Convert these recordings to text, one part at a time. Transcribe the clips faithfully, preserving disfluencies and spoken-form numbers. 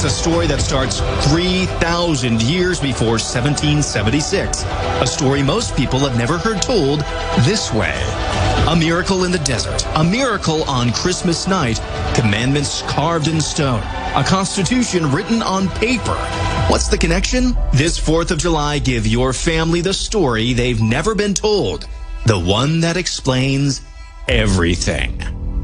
a story that starts three thousand years before seventeen seventy-six. A story most people have never heard told this way. A miracle in the desert. A miracle on Christmas night. Commandments carved in stone. A constitution written on paper. What's the connection? This fourth of July, give your family the story they've never been told. The one that explains everything.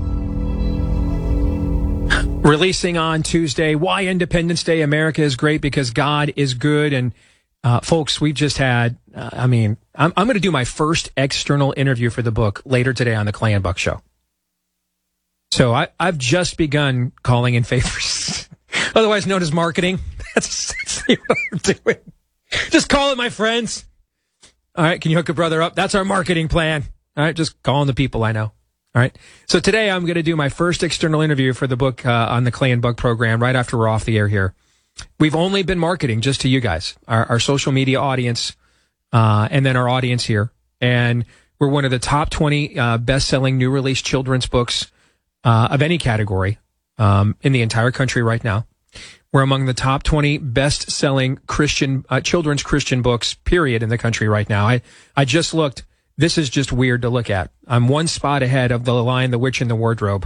Releasing on Tuesday, Why Independence Day America is Great Because God is Good. And uh, folks, we've just had, uh, I mean, I'm, I'm going to do my first external interview for the book later today on the Clay and Buck Show. So I, I've just begun calling in favors, otherwise known as marketing. That's, that's what I'm doing. Just calling my friends. All right, can you hook a brother up? That's our marketing plan. All right, just calling the people I know. All right. So today I'm going to do my first external interview for the book uh, on the Clay and Buck program right after we're off the air here. We've only been marketing just to you guys, our, our social media audience, uh, and then our audience here. And we're one of the top twenty uh, best-selling new release children's books uh, of any category um, in the entire country right now. We're among the top twenty best-selling Christian uh, children's Christian books, period, in the country right now. I, I just looked. This is just weird to look at. I'm one spot ahead of The Lion, the Witch, and the Wardrobe.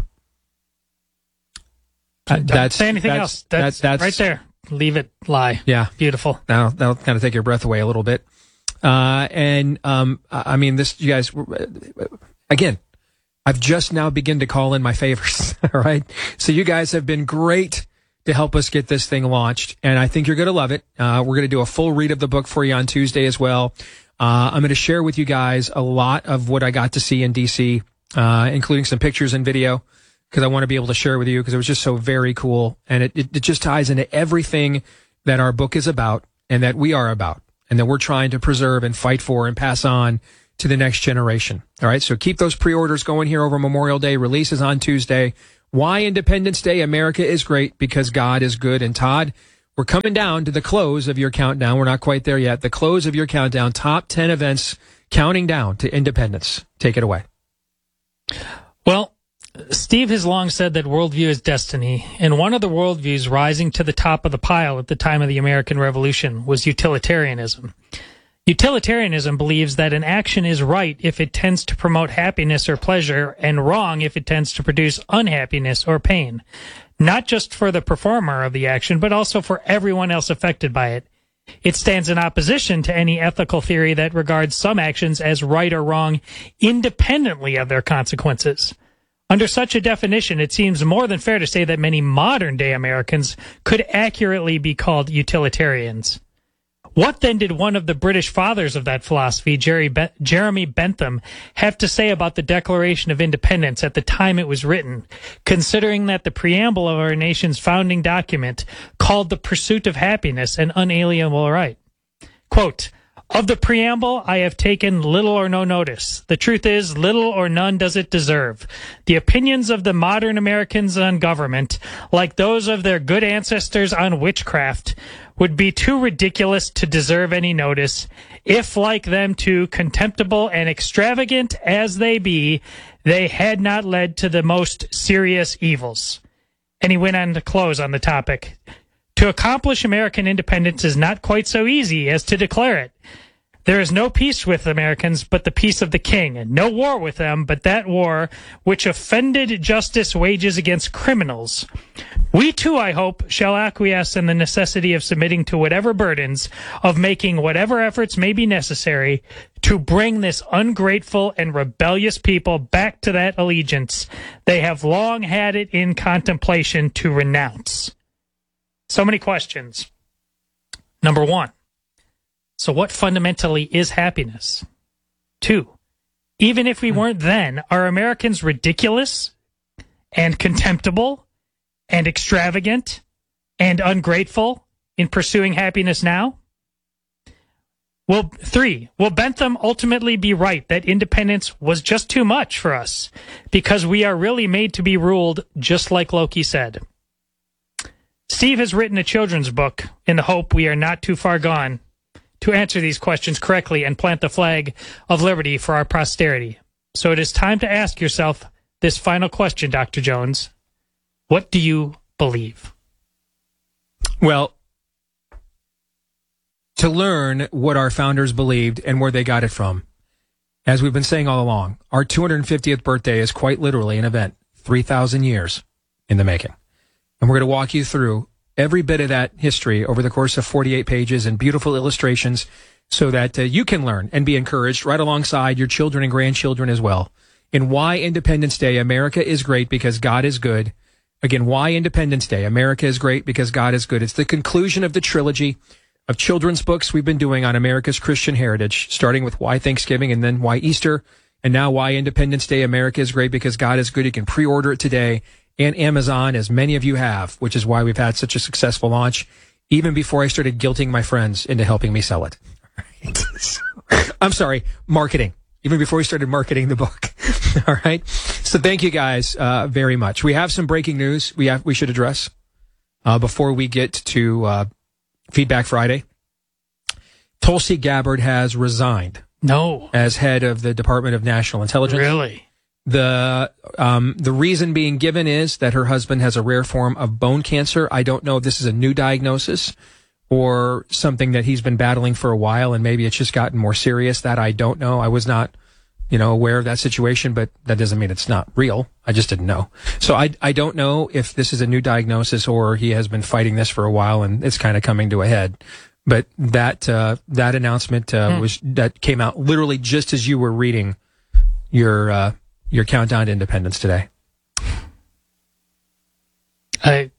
Uh, Don't that's, say anything that's, else. That's, that's right there. Leave it lie. Yeah. Beautiful. Now, that'll kind of take your breath away a little bit. Uh, and, um, I mean, this, you guys, again, I've just now begun to call in my favors. All right. So you guys have been great to help us get this thing launched. And I think you're going to love it. Uh, we're going to do a full read of the book for you on Tuesday as well. Uh, I'm going to share with you guys a lot of what I got to see in D C, uh, including some pictures and video, because I want to be able to share with you because it was just so very cool. And it, it, it just ties into everything that our book is about and that we are about and that we're trying to preserve and fight for and pass on to the next generation. All right. So keep those pre-orders going here over Memorial Day. Releases on Tuesday. Why Independence Day America is Great Because God is Good. And Todd, we're coming down to the close of your countdown. We're not quite there yet. The close of your countdown. Top ten events counting down to independence. Take it away. Well, Steve has long said that worldview is destiny, and one of the worldviews rising to the top of the pile at the time of the American Revolution was utilitarianism. Utilitarianism believes that an action is right if it tends to promote happiness or pleasure, and wrong if it tends to produce unhappiness or pain, not just for the performer of the action, but also for everyone else affected by it. It stands in opposition to any ethical theory that regards some actions as right or wrong independently of their consequences. Under such a definition, it seems more than fair to say that many modern-day Americans could accurately be called utilitarians. What then did one of the British fathers of that philosophy, Jerry Be- Jeremy Bentham, have to say about the Declaration of Independence at the time it was written, considering that the preamble of our nation's founding document called the pursuit of happiness an unalienable right? Quote, "Of the preamble, I have taken little or no notice. The truth is, little or none does it deserve. The opinions of the modern Americans on government, like those of their good ancestors on witchcraft, would be too ridiculous to deserve any notice, if, like them too, contemptible and extravagant as they be, they had not led to the most serious evils." And he went on to close on the topic. To accomplish American independence is not quite so easy as to declare it. There is no peace with Americans but the peace of the king, and no war with them but that war which offended justice wages against criminals. We too, I hope, shall acquiesce in the necessity of submitting to whatever burdens, of making whatever efforts may be necessary to bring this ungrateful and rebellious people back to that allegiance they have long had it in contemplation to renounce. So many questions. Number one, so what fundamentally is happiness? Two, even if we weren't then, are Americans ridiculous and contemptible and extravagant and ungrateful in pursuing happiness now? Well, three, will Bentham ultimately be right that independence was just too much for us because we are really made to be ruled just like Loki said? Steve has written a children's book in the hope we are not too far gone to answer these questions correctly and plant the flag of liberty for our posterity. So it is time to ask yourself this final question, Doctor Jones. What do you believe? Well, to learn what our founders believed and where they got it from, as we've been saying all along, our two hundred fiftieth birthday is quite literally an event, three thousand years in the making. And we're going to walk you through every bit of that history over the course of forty-eight pages and beautiful illustrations so that uh, you can learn and be encouraged right alongside your children and grandchildren as well. In Why Independence Day, America is great because God is good. Again, Why Independence Day, America is great because God is good. It's the conclusion of the trilogy of children's books we've been doing on America's Christian heritage, starting with Why Thanksgiving and then Why Easter, and now Why Independence Day, America is great because God is good. You can pre-order it today and Amazon, as many of you have, which is why we've had such a successful launch, even before I started guilting my friends into helping me sell it. I'm sorry, marketing. Even before we started marketing the book. All right. So thank you guys uh, very much. We have some breaking news we have we should address uh, before we get to uh, Feedback Friday. Tulsi Gabbard has resigned. No. As head of the Department of National Intelligence. Really? The um, the reason being given is that her husband has a rare form of bone cancer. I don't know if this is a new diagnosis or something that he's been battling for a while, and maybe it's just gotten more serious. That I don't know. I was not, you know, aware of that situation, but that doesn't mean it's not real. I just didn't know. So I I don't know if this is a new diagnosis or he has been fighting this for a while and it's kind of coming to a head. But that uh, that announcement uh, hmm. was that came out literally just as you were reading your uh, your countdown to independence today. I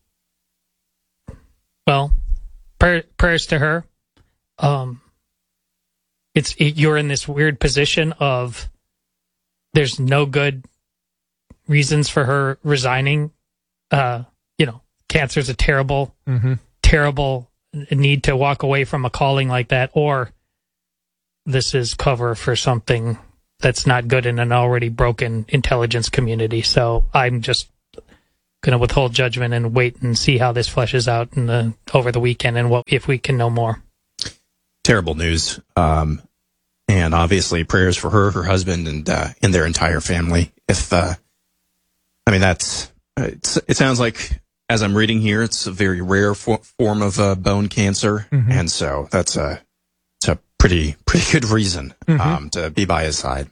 well, prayer, prayers to her. Um, it's it, you're in this weird position of there's no good reasons for her resigning. Uh, you know, cancer's a terrible, mm-hmm. terrible need to walk away from a calling like that, or this is cover for something that's not good in an already broken intelligence community. So I'm just going to withhold judgment and wait and see how this fleshes out in the over the weekend and what if we can know more. Terrible news, um, and obviously prayers for her, her husband, and uh, and their entire family. If uh, I mean that's it's, it sounds like, as I'm reading here, it's a very rare for, form of uh, bone cancer, mm-hmm. and so that's a it's a pretty pretty good reason mm-hmm. um, to be by his side.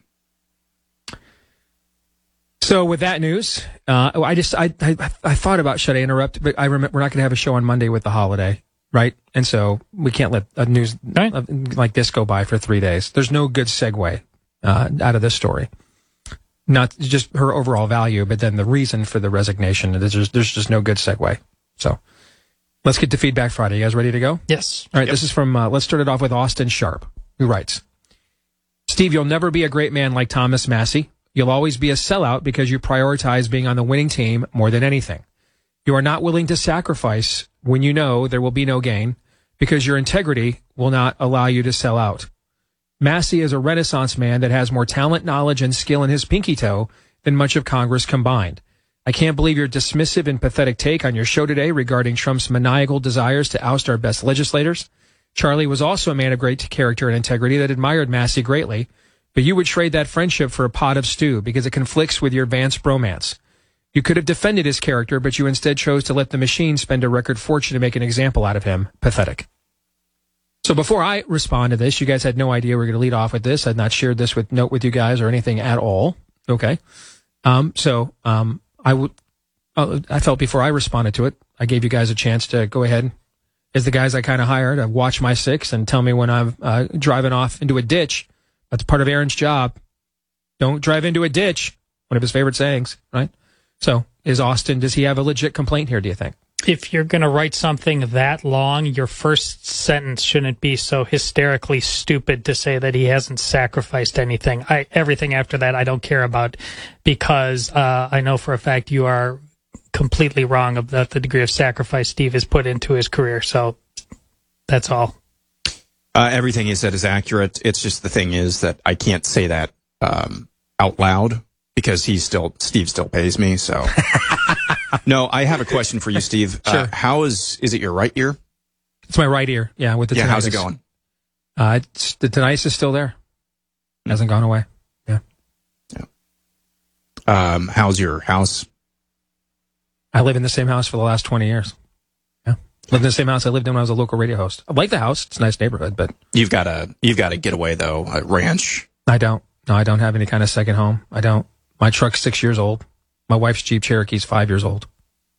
So with that news, uh, I just I, I I thought about should I interrupt, but I remember we're not going to have a show on Monday with the holiday, right? And so we can't let a news right. like this go by for three days. There's no good segue uh, out of this story. Not just her overall value, but then the reason for the resignation. There's just, there's just no good segue. So let's get to Feedback Friday. You guys ready to go? Yes. All right. Yep. This is from, uh, let's start it off with Austin Sharp, who writes, Steve, you'll never be a great man like Thomas Massey. You'll always be a sellout because you prioritize being on the winning team more than anything. You are not willing to sacrifice when you know there will be no gain because your integrity will not allow you to sell out. Massey is a Renaissance man that has more talent, knowledge, and skill in his pinky toe than much of Congress combined. I can't believe your dismissive and pathetic take on your show today regarding Trump's maniacal desires to oust our best legislators. Charlie was also a man of great character and integrity that admired Massey greatly, but you would trade that friendship for a pot of stew because it conflicts with your Vance bromance. You could have defended his character, but you instead chose to let the machine spend a record fortune to make an example out of him. Pathetic. So before I respond to this, you guys had no idea we were going to lead off with this. I'd not shared this with note with you guys or anything at all. Okay. Um, so um, I would. Uh, I felt before I responded to it, I gave you guys a chance to go ahead, as the guys I kind of hired, to watch my six and tell me when I'm uh, driving off into a ditch. That's part of Aaron's job. Don't drive into a ditch. One of his favorite sayings, right? So is Austin, does he have a legit complaint here, do you think? If you're going to write something that long, your first sentence shouldn't be so hysterically stupid to say that he hasn't sacrificed anything. I, everything after that I don't care about because uh, I know for a fact you are completely wrong about the degree of sacrifice Steve has put into his career. So that's all. Uh, everything he said is accurate. It's just the thing is that I can't say that um, out loud because he's still Steve still pays me. So no, I have a question for you, Steve. Sure. Uh, how is is it your right ear? It's my right ear. Yeah, with the yeah. tinnitus. How's it going? Uh, it's, the tinnitus is still there. It hasn't gone away. Yeah. Yeah. Um, how's your house? I live in the same house for the last twenty years. Yeah. Lived in the same house I lived in when I was a local radio host. I like the house. It's a nice neighborhood, but You've got a you've got a getaway though, a ranch. I don't. No, I don't have any kind of second home. I don't. My truck's six years old. My wife's Jeep Cherokee's five years old.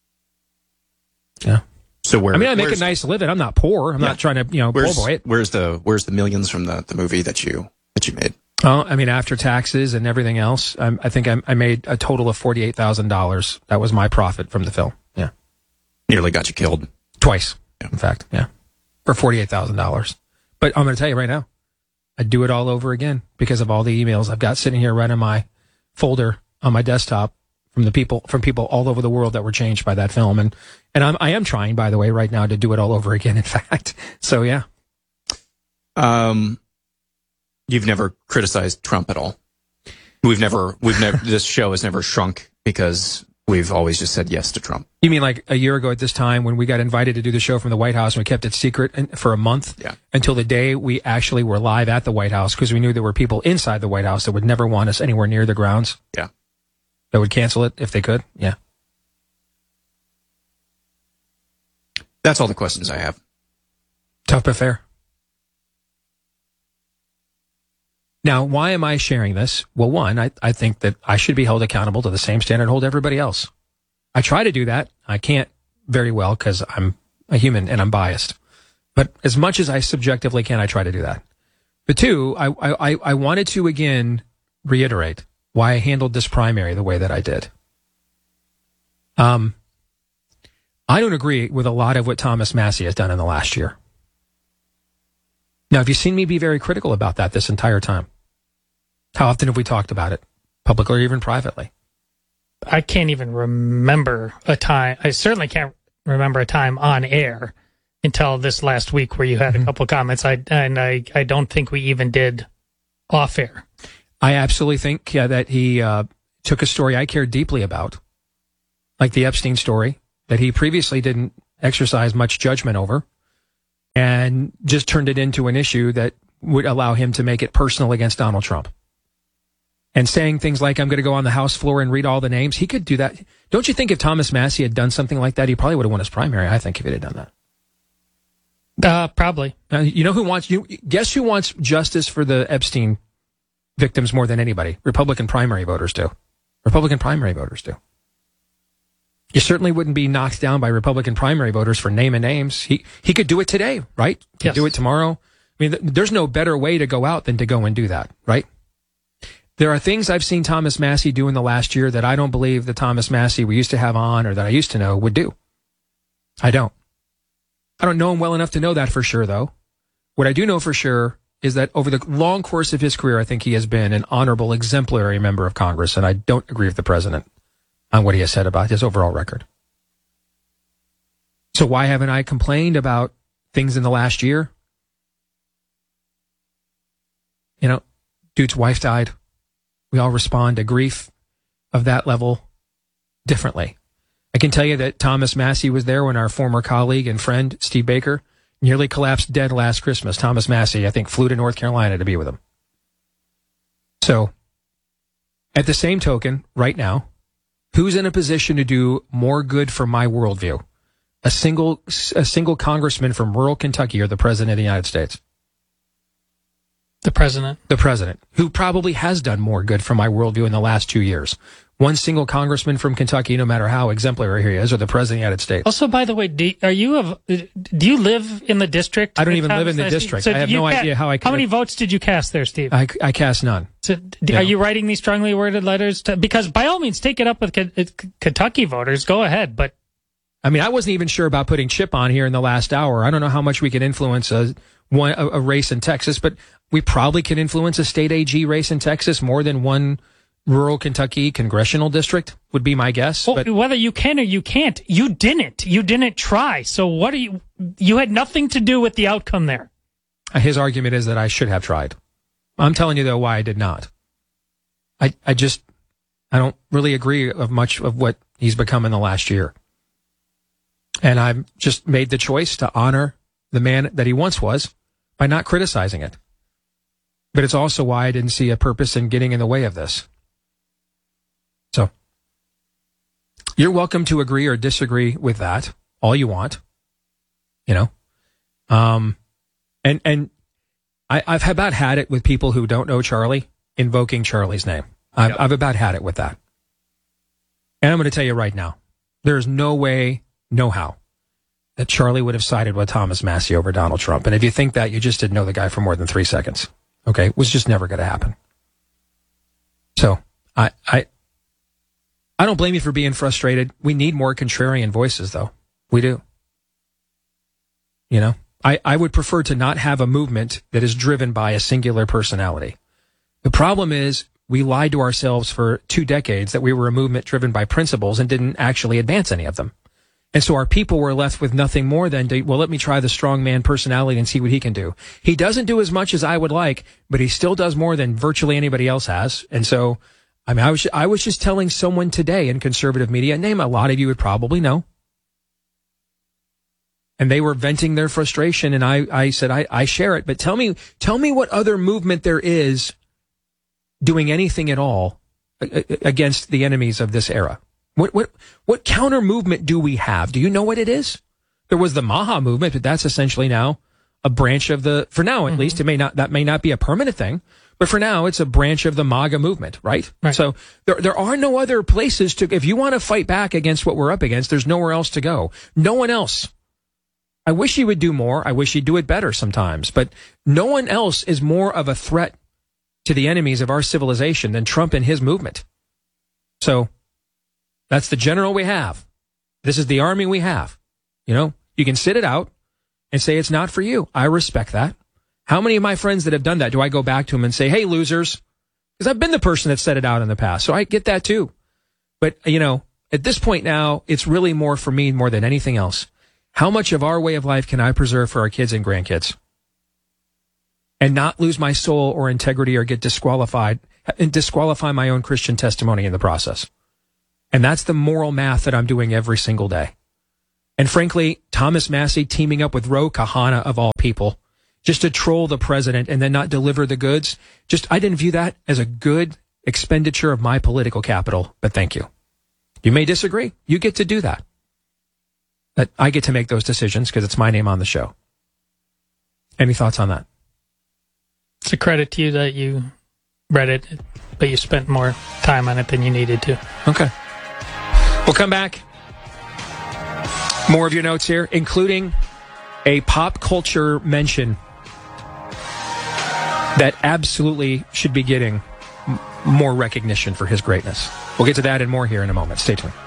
Yeah. So where? I mean, I make a where's- nice living. I'm not poor. I'm Yeah. not trying to, you know, Where's poor boy it. where's the where's the millions from the, the movie that you that you made? Oh, I mean, after taxes and everything else, I, I think I, I made a total of forty-eight thousand dollars. That was my profit from the film. Yeah. Nearly got you killed. Twice, Yeah. in fact. Yeah. For forty-eight thousand dollars. But I'm going to tell you right now, I'd do it all over again because of all the emails I've got sitting here right in my folder on my desktop from the people, from people all over the world that were changed by that film. And, and I'm, I am trying, by the way, right now to do it all over again, in fact. So, yeah. Um, you've never criticized Trump at all. We've never, we've never, this show has never shrunk because we've always just said yes to Trump. You mean like a year ago at this time when we got invited to do the show from the White House and we kept it secret and- for a month Yeah. until the day we actually were live at the White House because we knew there were people inside the White House that would never want us anywhere near the grounds. Yeah. That would cancel it if they could. Yeah. That's all the questions I have. Tough but fair. Now, why am I sharing this? Well, one, I, I think that I should be held accountable to the same standard I hold everybody else. I try to do that. I can't very well because I'm a human and I'm biased. But as much as I subjectively can, I try to do that. But two, I, I, I wanted to again reiterate why I handled this primary the way that I did. Um, I don't agree with a lot of what Thomas Massie has done in the last year. Now, have you seen me be very critical about that this entire time? How often have we talked about it, publicly or even privately? I can't even remember a time. I certainly can't remember a time on air until this last week where you had a couple comments. I and I, I don't think we even did off air. I absolutely think yeah, that he uh, took a story I cared deeply about, like the Epstein story, that he previously didn't exercise much judgment over, and just turned it into an issue that would allow him to make it personal against Donald Trump. And saying things like, I'm going to go on the House floor and read all the names. He could do that. Don't you think if Thomas Massie had done something like that, he probably would have won his primary, I think, if he had done that. Uh, probably. Now, you know who wants, you guess who wants justice for the Epstein victims more than anybody? Republican primary voters do. Republican primary voters do. You certainly wouldn't be knocked down by Republican primary voters for naming names. He he could do it today, right? He could Yes. do it tomorrow. I mean, th- there's no better way to go out than to go and do that, right? There are things I've seen Thomas Massie do in the last year that I don't believe the Thomas Massie we used to have on or that I used to know would do. I don't. I don't know him well enough to know that for sure, though. What I do know for sure is that over the long course of his career, I think he has been an honorable, exemplary member of Congress, and I don't agree with the president on what he has said about his overall record. So why haven't I complained about things in the last year? You know, dude's wife died. We all respond to grief of that level differently. I can tell you that Thomas Massie was there when our former colleague and friend, Steve Baker, nearly collapsed dead last Christmas. Thomas Massie, I think, flew to North Carolina to be with him. So, at the same token, right now, who's in a position to do more good for my worldview? A single, a single congressman from rural Kentucky or the president of the United States? The president. The president, who probably has done more good for my worldview in the last two years. One single congressman from Kentucky, no matter how exemplary he is, or the president of the United States. Also, by the way, do, are you of, do you live in the district? I don't even live in the district. I have you no ca- idea how I could How many have- votes did you cast there, Steve? I, I cast none. So, d- No. Are you writing these strongly worded letters? To, because by all means, take it up with K- K- Kentucky voters. Go ahead, but I mean, I wasn't even sure about putting Chip on here in the last hour. I don't know how much we can influence a, one, a, a race in Texas, but we probably can influence a state A G race in Texas more than one rural Kentucky congressional district, would be my guess. well, But whether you can or you can't, you didn't. You didn't try. So what are you? You had nothing to do with the outcome there. his argument is that I should have tried. I'm telling you, though, why I did not. I, I just, I don't really agree of much of what he's become in the last year. And I've just made the choice to honor the man that he once was by not criticizing it. But it's also why I didn't see a purpose in getting in the way of this. So, you're welcome to agree or disagree with that, all you want. You know? Um, and, and I, I've about had it with people who don't know Charlie invoking Charlie's name. I've, yep. I've about had it with that. And I'm going to tell you right now, there's no way, no how, that Charlie would have sided with Thomas Massie over Donald Trump. And if you think that, you just didn't know the guy for more than three seconds. Okay? It was just never going to happen. So, I, I, I don't blame you for being frustrated. We need more contrarian voices, though. We do. You know? I, I would prefer to not have a movement that is driven by a singular personality. The problem is, we lied to ourselves for two decades that we were a movement driven by principles and didn't actually advance any of them. And so our people were left with nothing more than, to, well, let me try the strongman personality and see what he can do. He doesn't do as much as I would like, but he still does more than virtually anybody else has. And so, I mean, I was, I was just telling someone today in conservative media, a name a lot of you would probably know. And they were venting their frustration, and I, I said, I, I share it, but tell me, tell me what other movement there is doing anything at all against the enemies of this era. What, what, what counter movement do we have? Do you know what it is? There was the Maha movement, but that's essentially now a branch of the, for now at mm-hmm. least, it may not, that may not be a permanent thing, but for now it's a branch of the MAGA movement, right? right. So there, there are no other places to, if you want to fight back against what we're up against, there's nowhere else to go. No one else. I wish he would do more. I wish he'd do it better sometimes, but no one else is more of a threat to the enemies of our civilization than Trump and his movement. So that's the general we have. This is the army we have. You know, you can sit it out and say it's not for you. I respect that. How many of my friends that have done that do I go back to them and say, hey, losers? Because I've been the person that set it out in the past, so I get that too. But, you know, at this point now, it's really more for me more than anything else. How much of our way of life can I preserve for our kids and grandkids? And not lose my soul or integrity or get disqualified and disqualify my own Christian testimony in the process. And that's the moral math that I'm doing every single day. And frankly, Thomas Massie teaming up with Ro Khanna of all people, just to troll the president and then not deliver the goods, just, I didn't view that as a good expenditure of my political capital, but thank you. You may disagree. You get to do that. But I get to make those decisions because it's my name on the show. Any thoughts on that? It's a credit to you that you read it, but you spent more time on it than you needed to. Okay. We'll come back. More of your notes here, including a pop culture mention that absolutely should be getting m- more recognition for his greatness. We'll get to that and more here in a moment. Stay tuned.